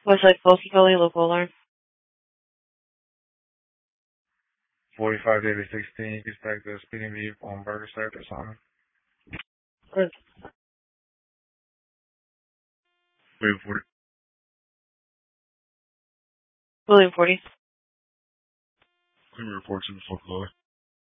Westside Postal Philly, local alarm. 45 daily 16, you can stack the speeding vehicle on Burger Side or something. Good. William 40. William 40. Can we report to the full floor?